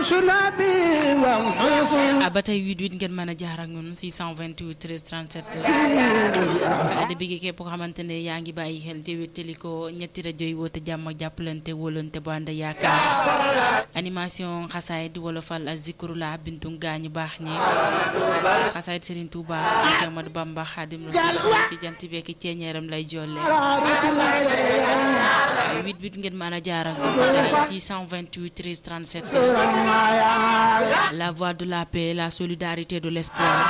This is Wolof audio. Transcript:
ba tey 88 ngeen mën a jaar ak ñun 628 13 37 di bëgg képp koo xamante ne yaa ngi bàyyi xel te wéttali ko ñetti rajo yi woote jàmm ak jàppalante wóolante bu ànd yaakaar animation xasaayid wolofal ak zikrullah bintu gaañu baax ñi xasaayid Serigne Touba Cheikh Ahmadou Bamba Khadim Rasoul ci jant beeki ceeñeeram lay jolle 88 ngeen mën a jaar ak ñun ba tey 628 13 37 la voix de la paix, la solidarité, de l'espoir.